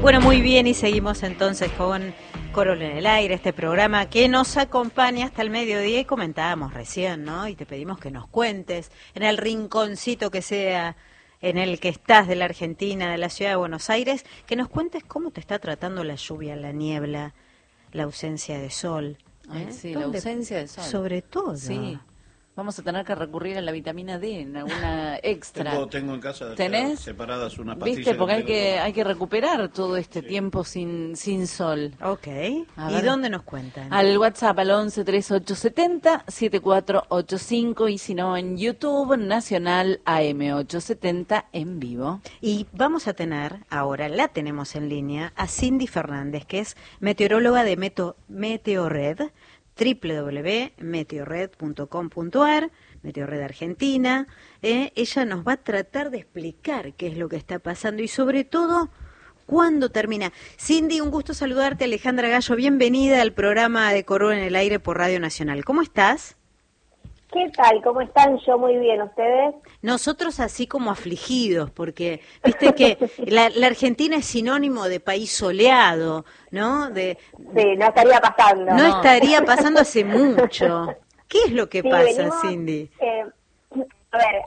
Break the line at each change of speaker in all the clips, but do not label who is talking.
Bueno, muy bien, y seguimos entonces con Corol en el Aire, este programa que nos acompaña hasta el mediodía, y comentábamos recién, ¿no? Y te pedimos que nos cuentes, en el rinconcito que sea en el que estás de la Argentina, de la ciudad de Buenos Aires, que nos cuentes cómo te está tratando la lluvia, la niebla, la ausencia de sol.
Ay, sí, la ausencia de sol.
Sobre todo.
Sí. Vamos a tener que recurrir a la vitamina D en alguna extra.
Tengo en casa separadas unas pastillas.
¿Viste? Porque hay que recuperar todo este tiempo sin sol.
Ok. ¿Y dónde nos cuentan?
Al WhatsApp al 11 3870 7485 y si no en YouTube Nacional AM870 en vivo.
Y vamos a tener, ahora la tenemos en línea, a Cindy Fernández, que es meteoróloga de Meteorred, www.meteorred.com.ar, Meteorred Argentina. Ella nos va a tratar de explicar qué es lo que está pasando y sobre todo cuándo termina. Cindy, un gusto saludarte. Alejandra Gallo, bienvenida al programa de Corol en el Aire por Radio Nacional. ¿Cómo estás?
¿Qué tal? ¿Cómo están? Yo muy bien, ¿ustedes?
Nosotros así como afligidos, porque viste que la Argentina es sinónimo de país soleado, ¿no?
Sí, no estaría pasando.
No estaría pasando hace mucho. ¿Qué es lo que pasa,
venimos,
Cindy?
A ver,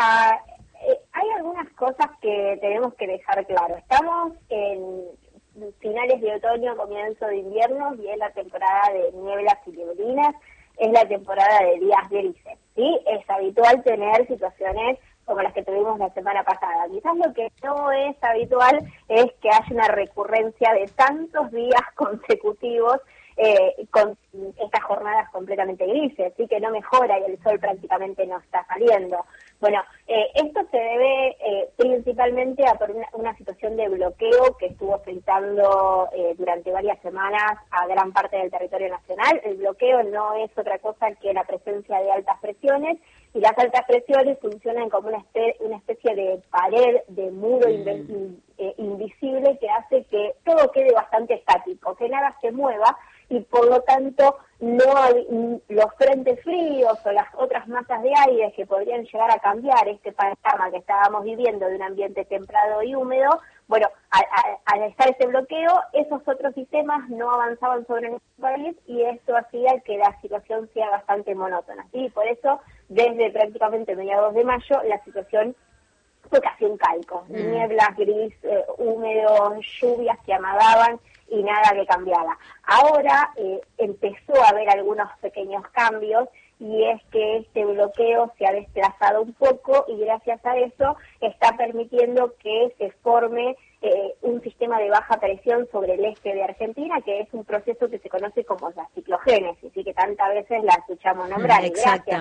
hay algunas cosas que tenemos que dejar claro. Estamos en finales de otoño, comienzo de invierno, y es la temporada de nieblas y neblinas. Es la temporada de días grises, ¿sí? Es habitual tener situaciones como las que tuvimos la semana pasada. Quizás lo que no es habitual es que haya una recurrencia de tantos días consecutivos con estas jornadas completamente grises, ¿sí? Que no mejora y el sol prácticamente no está saliendo. Bueno, esto se debe principalmente a por una situación de bloqueo que estuvo afectando durante varias semanas a gran parte del territorio nacional. El bloqueo no es otra cosa que la presencia de altas presiones, y las altas presiones funcionan como una especie de pared, de muro invisible que hace que todo quede bastante estático, que nada se mueva, y por lo tanto no hay los frentes fríos o las otras masas de aire que podrían llegar a cambiar este panorama que estábamos viviendo de un ambiente templado y húmedo. Bueno, al estar ese bloqueo, esos otros sistemas no avanzaban sobre nuestro país, y esto hacía que la situación sea bastante monótona, ¿sí? Por eso, desde prácticamente mediados de mayo, la situación fue casi un calco. Nieblas, gris, húmedos, lluvias que amagaban y nada que cambiaba. Ahora empezó a haber algunos pequeños cambios, y es que este bloqueo se ha desplazado un poco, y gracias a eso está permitiendo que se forme un sistema de baja presión sobre el este de Argentina, que es un proceso que se conoce como la ciclogénesis, y que tantas veces la escuchamos nombrar. Y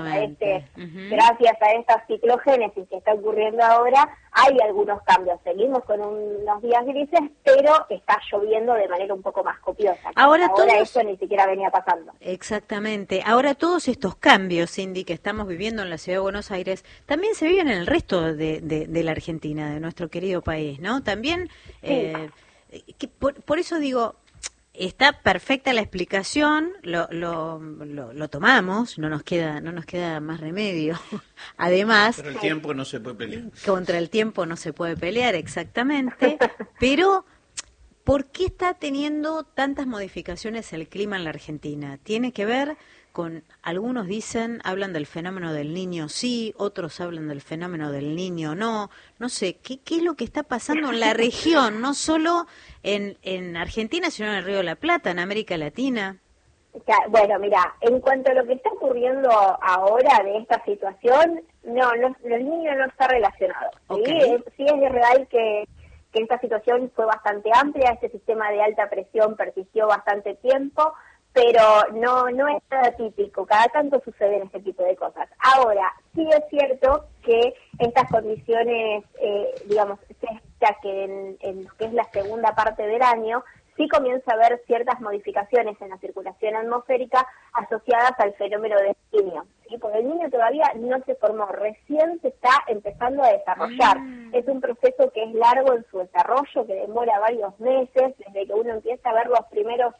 gracias a esta ciclogénesis que está ocurriendo ahora, hay algunos cambios. Seguimos con unos días grises, pero está lloviendo de manera un poco más copiosa.
Ahora
eso ni siquiera venía pasando.
Exactamente. Ahora todos estos cambios, Cindy, que estamos viviendo en la ciudad de Buenos Aires, también se viven en el resto de la Argentina, de nuestro querido país, ¿no? También, por eso digo, está perfecta la explicación, lo tomamos, no nos queda más remedio. Además,
pero el tiempo no se puede pelear.
Contra el tiempo no se puede pelear, exactamente. Pero ¿por qué está teniendo tantas modificaciones el clima en la Argentina? Tiene que ver con, algunos hablan del fenómeno del Niño sí, otros hablan del fenómeno del Niño no sé, ¿qué es lo que está pasando en la región? No solo en Argentina, sino en el Río de la Plata, en América Latina.
Bueno, mira, en cuanto a lo que está ocurriendo ahora de esta situación, el Niño no está relacionado. ¿Sí?
Okay.
Sí es real que esta situación fue bastante amplia, este sistema de alta presión persistió bastante tiempo, pero no es nada típico, cada tanto suceden este tipo de cosas. Ahora, sí es cierto que estas condiciones, que en lo que es la segunda parte del año, sí comienza a haber ciertas modificaciones en la circulación atmosférica asociadas al fenómeno del Niño, ¿sí? Porque el Niño todavía no se formó, recién se está empezando a desarrollar. Es un proceso que es largo en su desarrollo, que demora varios meses, desde que uno empieza a ver los primeros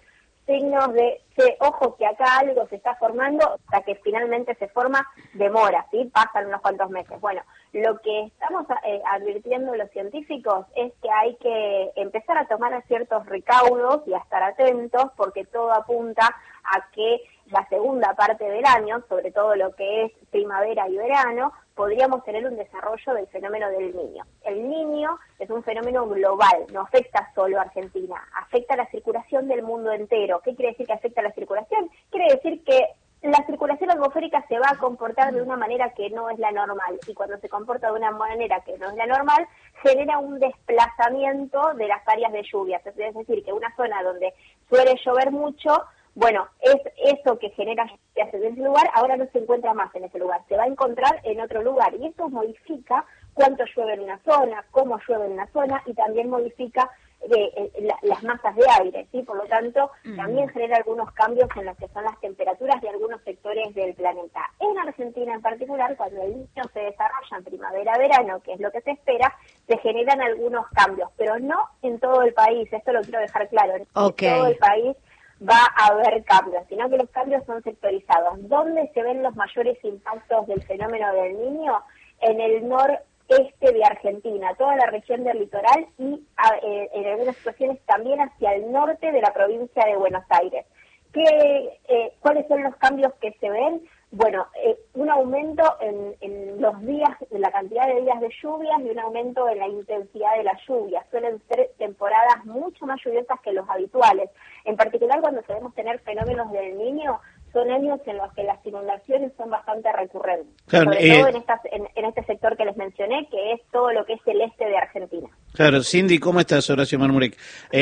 signos de, ojo que acá algo se está formando, hasta que finalmente se forma, demora, ¿sí? Pasan unos cuantos meses. Bueno, lo que estamos advirtiendo los científicos es que hay que empezar a tomar ciertos recaudos y a estar atentos, porque todo apunta a que la segunda parte del año, sobre todo lo que es primavera y verano, podríamos tener un desarrollo del fenómeno del Niño. El Niño es un fenómeno global, no afecta solo a Argentina, afecta a la circulación del mundo entero. ¿Qué quiere decir que afecta a la circulación? Quiere decir que la circulación atmosférica se va a comportar de una manera que no es la normal, y cuando se comporta de una manera que no es la normal, genera un desplazamiento de las áreas de lluvias. Es decir, que una zona donde suele llover mucho, bueno, es eso que genera lluvias en ese lugar, ahora no se encuentra más en ese lugar, se va a encontrar en otro lugar, y eso modifica cuánto llueve en una zona, cómo llueve en una zona, y también modifica las masas de aire, ¿sí? Por lo tanto, también genera algunos cambios en lo que son las temperaturas de algunos sectores del planeta. En Argentina en particular, cuando el Niño se desarrolla en primavera-verano, que es lo que se espera, se generan algunos cambios, pero no en todo el país, esto lo quiero dejar claro, en todo el país va a haber cambios, sino que los cambios son sectorizados. ¿Dónde se ven los mayores impactos del fenómeno del Niño? En el noreste de Argentina, toda la región del litoral y en algunas situaciones también hacia el norte de la provincia de Buenos Aires. ¿Cuáles son los cambios que se ven? Bueno, un aumento en los días, en la cantidad de días de lluvias, y un aumento en la intensidad de las lluvias. Suelen ser temporadas mucho más lluviosas que los habituales. En particular, cuando solemos tener fenómenos del Niño, son años en los que las inundaciones son bastante recurrentes. Claro, sobre todo en este sector que les mencioné, que es todo lo que es el este de Argentina.
Claro, Cindy, ¿cómo estás? Horacio Marmurek.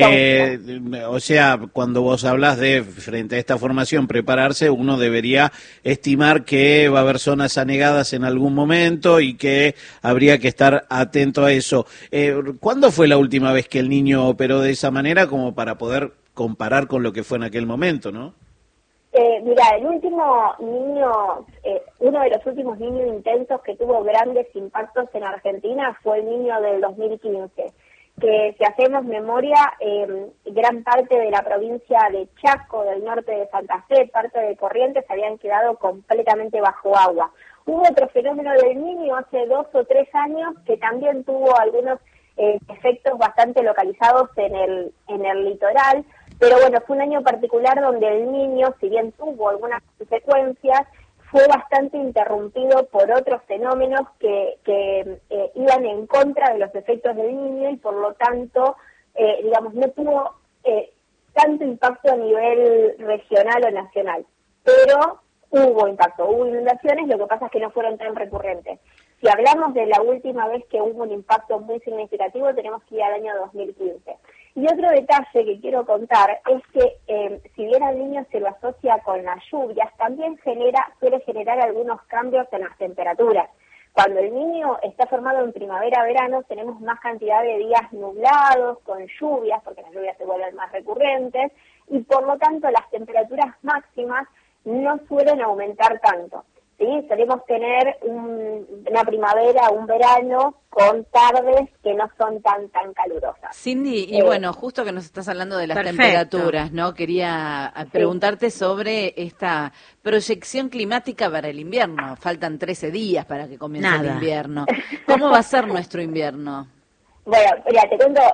O sea, cuando vos hablas de, frente a esta formación, prepararse, uno debería estimar que va a haber zonas anegadas en algún momento y que habría que estar atento a eso. ¿Cuándo fue la última vez que el Niño operó de esa manera, como para poder comparar con lo que fue en aquel momento, no?
Mira, el último Niño, uno de los últimos niños intensos que tuvo grandes impactos en Argentina fue el Niño del 2015, que si hacemos memoria, gran parte de la provincia de Chaco, del norte de Santa Fe, parte de Corrientes, habían quedado completamente bajo agua. Hubo otro fenómeno del Niño hace 2 o 3 años que también tuvo algunos efectos bastante localizados en el litoral. Pero bueno, fue un año particular donde el Niño, si bien tuvo algunas consecuencias, fue bastante interrumpido por otros fenómenos que iban en contra de los efectos del Niño, y por lo tanto, digamos, no tuvo tanto impacto a nivel regional o nacional. Pero hubo impacto, hubo inundaciones, lo que pasa es que no fueron tan recurrentes. Si hablamos de la última vez que hubo un impacto muy significativo, tenemos que ir al año 2015. Y otro detalle que quiero contar es que si bien al Niño se lo asocia con las lluvias, también suele generar algunos cambios en las temperaturas. Cuando el Niño está formado en primavera-verano, tenemos más cantidad de días nublados, con lluvias, porque las lluvias se vuelven más recurrentes, y por lo tanto las temperaturas máximas no suelen aumentar tanto. ¿Sí? Solemos tener una primavera, un verano con tardes que no son tan calurosas.
Cindy, y bueno, justo que nos estás hablando de las temperaturas, ¿no? Quería preguntarte sobre esta proyección climática para el invierno. Faltan 13 días para que comience el invierno. ¿Cómo va a ser nuestro invierno?
Bueno, mira, te cuento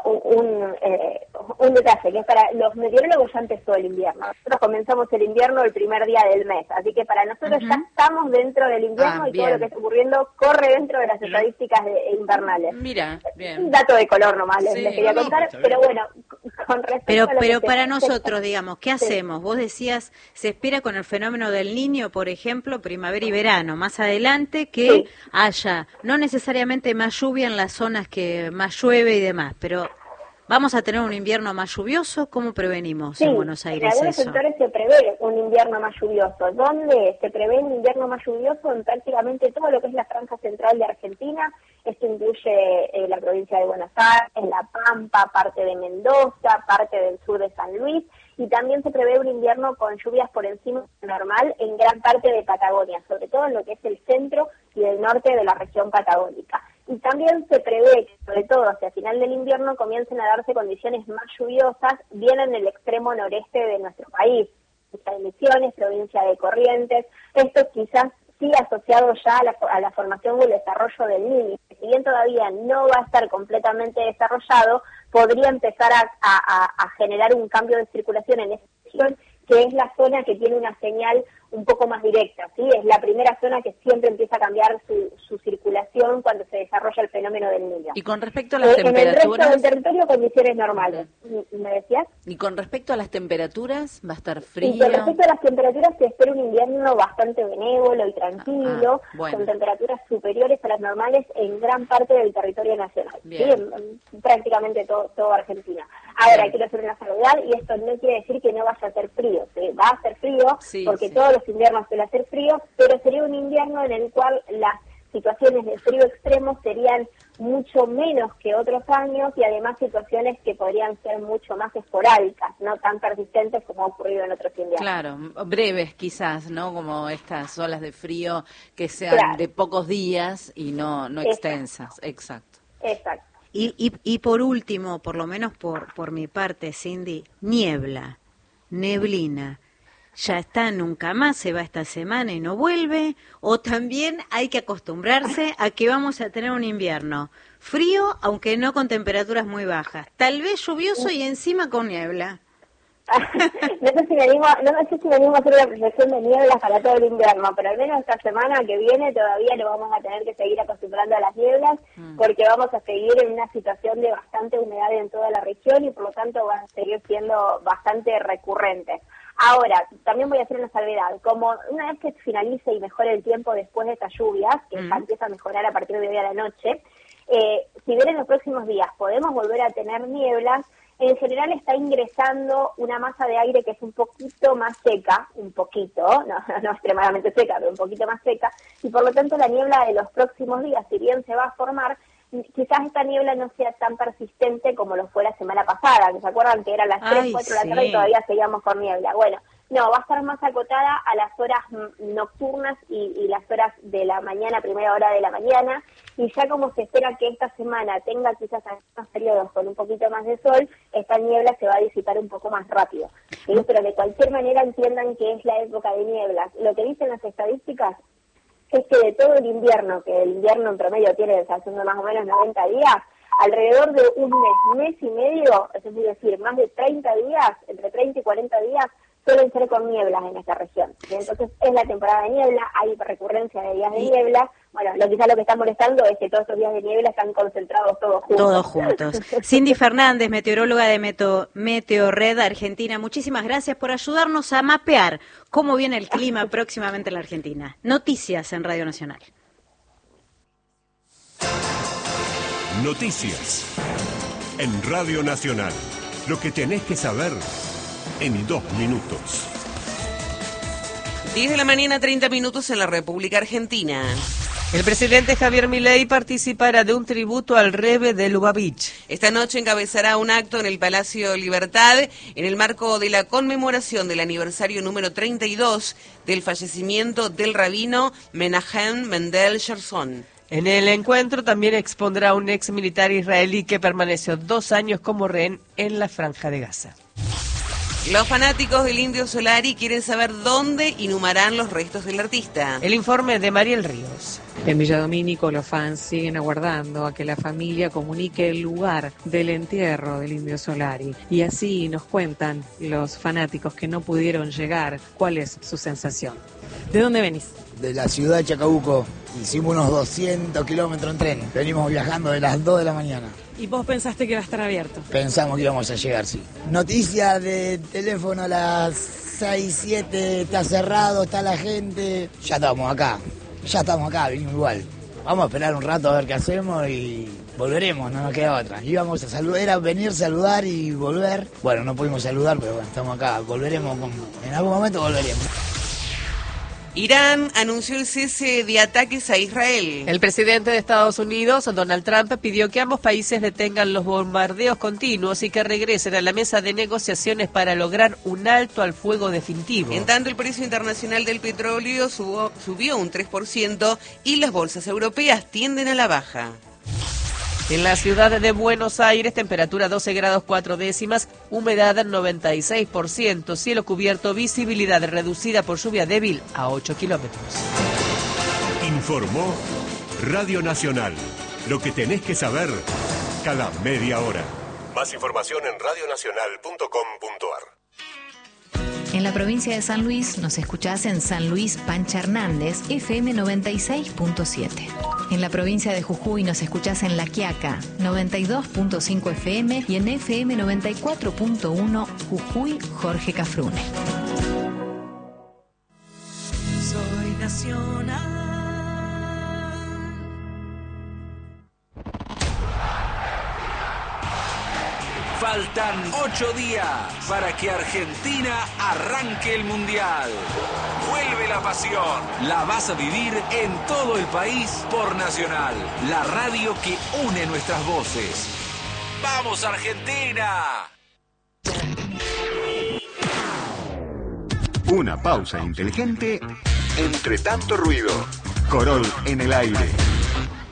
un detalle, que es para los meteorólogos ya empezó el invierno. Nosotros comenzamos el invierno el primer día del mes, así que para nosotros ya estamos dentro del invierno y todo lo que está ocurriendo corre dentro de las estadísticas invernales.
Mira, bien.
Un dato de color nomás les quería contar, pero bueno, con respecto a lo
pero para nosotros, digamos, ¿qué hacemos? Vos decías, se espera con el fenómeno del Niño, por ejemplo, primavera y verano, más adelante que haya no necesariamente más lluvia en las zonas que más llueve y demás, pero ¿vamos a tener un invierno más lluvioso? ¿Cómo prevenimos en Buenos Aires
en algunos
eso?
sectores se prevé un invierno más lluvioso. ¿Dónde se prevé un invierno más lluvioso? En prácticamente todo lo que es la franja central de Argentina. Esto incluye la provincia de Buenos Aires, La Pampa, parte de Mendoza, parte del sur de San Luis, y también se prevé un invierno con lluvias por encima de lo normal en gran parte de Patagonia, sobre todo en lo que es el centro y el norte de la región patagónica. y también se prevé que, sobre todo hacia final del invierno, comiencen a darse condiciones más lluviosas, bien en el extremo noreste de nuestro país, provincia de Misiones, provincia de Corrientes, esto quizás sí asociado ya a la formación o el desarrollo del Niño. Si bien todavía no va a estar completamente desarrollado, podría empezar a generar un cambio de circulación en esa región, que es la zona que tiene una señal un poco más directa, ¿sí? Es la primera zona que siempre empieza a cambiar su circulación cuando se desarrolla el fenómeno del Niño.
Y con respecto a las temperaturas...
En el resto del territorio, condiciones normales. ¿Me decías?
Y con respecto a las temperaturas, ¿va a estar frío?
Y con respecto a las temperaturas, se espera un invierno bastante benévolo y tranquilo, con temperaturas superiores a las normales en gran parte del territorio nacional, ¿sí? En prácticamente todo Argentina. Ahora, quiero hacer una salvedad, y esto no quiere decir que no vaya a ser frío, ¿sí? Va a ser frío, porque todos los inviernos suele hacer frío, pero sería un invierno en el cual las situaciones de frío extremo serían mucho menos que otros años, y además situaciones que podrían ser mucho más esporádicas, no tan persistentes como ha ocurrido en otros inviernos.
Claro, breves quizás, ¿no? Como estas olas de frío que sean de pocos días y no extensas. Exacto.
Y por último, por lo menos por mi parte, Cindy, neblina. ¿Ya está, nunca más, se va esta semana y no vuelve? ¿O también hay que acostumbrarse a que vamos a tener un invierno frío, aunque no con temperaturas muy bajas? Tal vez lluvioso y encima con niebla.
No sé si me animo a hacer una proyección de nieblas para todo el invierno, pero al menos esta semana que viene todavía lo vamos a tener que seguir acostumbrando a las nieblas, porque vamos a seguir en una situación de bastante humedad en toda la región y por lo tanto van a seguir siendo bastante recurrentes. Ahora, también voy a hacer una salvedad, como una vez que finalice y mejore el tiempo después de estas lluvias, que ya empieza a mejorar a partir de hoy a la noche, si bien en los próximos días podemos volver a tener nieblas, en general está ingresando una masa de aire que es un poquito más seca, no extremadamente seca, pero un poquito más seca, y por lo tanto la niebla de los próximos días, si bien se va a formar, quizás esta niebla no sea tan persistente como lo fue la semana pasada, que se acuerdan que eran las 3, 4 de la tarde y todavía seguíamos con niebla. Bueno, no, va a estar más acotada a las horas nocturnas y las horas de la mañana, primera hora de la mañana, y ya como se espera que esta semana tenga quizás algunos periodos con un poquito más de sol, esta niebla se va a disipar un poco más rápido. ¿Sí? Pero de cualquier manera entiendan que es la época de nieblas. Lo que dicen las estadísticas es que de todo el invierno, que el invierno en promedio tiene haciendo más o menos 90 días, alrededor de un mes y medio, es decir, más de 30 días, entre 30 y 40 días, suelen ser con nieblas en esta región. ¿Sí? Entonces es la temporada de niebla, hay recurrencia de días de niebla. Bueno, quizás lo que está molestando es que todos estos días de niebla están concentrados todos juntos.
Todos juntos. Cindy Fernández, meteoróloga de Meteorred Argentina, muchísimas gracias por ayudarnos a mapear cómo viene el clima próximamente en la Argentina. Noticias en Radio Nacional.
Noticias en Radio Nacional. Lo que tenés que saber en 2 minutos.
10 de la mañana, 30 minutos en la República Argentina.
El presidente Javier Milei participará de un tributo al Rebbe de Lubavitch.
Esta noche encabezará un acto en el Palacio Libertad en el marco de la conmemoración del aniversario número 32 del fallecimiento del rabino Menachem Mendel Sherzon.
En el encuentro también expondrá un ex militar israelí que permaneció 2 años como rehén en la Franja de Gaza.
Los fanáticos del Indio Solari quieren saber dónde inhumarán los restos del artista.
El informe de Mariel Ríos.
En Villa Domínico los fans siguen aguardando a que la familia comunique el lugar del entierro del Indio Solari. Y así nos cuentan los fanáticos que no pudieron llegar cuál es su sensación. ¿De dónde venís?
De la ciudad de Chacabuco. Hicimos unos 200 kilómetros en tren. Venimos viajando de las 2 de la mañana.
¿Y vos pensaste que iba a estar abierto?
Pensamos que íbamos a llegar, sí. Noticia de teléfono a las 6, 7, está cerrado, está la gente. Ya estamos acá, venimos igual. Vamos a esperar un rato a ver qué hacemos y volveremos, no nos queda otra. Íbamos a saludar, era venir, saludar y volver. Bueno, no pudimos saludar, pero bueno, estamos acá, volveremos, en algún momento volveremos.
Irán anunció el cese de ataques a Israel.
El presidente de Estados Unidos, Donald Trump, pidió que ambos países detengan los bombardeos continuos y que regresen a la mesa de negociaciones para lograr un alto al fuego definitivo.
En tanto, el precio internacional del petróleo subió un 3% y las bolsas europeas tienden a la baja.
En la ciudad de Buenos Aires, temperatura 12 grados 4 décimas, humedad 96%, cielo cubierto, visibilidad reducida por lluvia débil a 8 kilómetros.
Informó Radio Nacional. Lo que tenés que saber cada media hora. Más información en radionacional.com.ar.
En la provincia de San Luis nos escuchás en San Luis Pancha Hernández, FM 96.7. En la provincia de Jujuy nos escuchás en La Quiaca, 92.5 FM y en FM 94.1 Jujuy, Jorge Cafrune.
Soy nacional.
Faltan 8 días para que Argentina arranque el Mundial. Vuelve la pasión. La vas a vivir en todo el país por Nacional, la radio que une nuestras voces. ¡Vamos, Argentina!
Una pausa inteligente entre tanto ruido. Corol en el aire.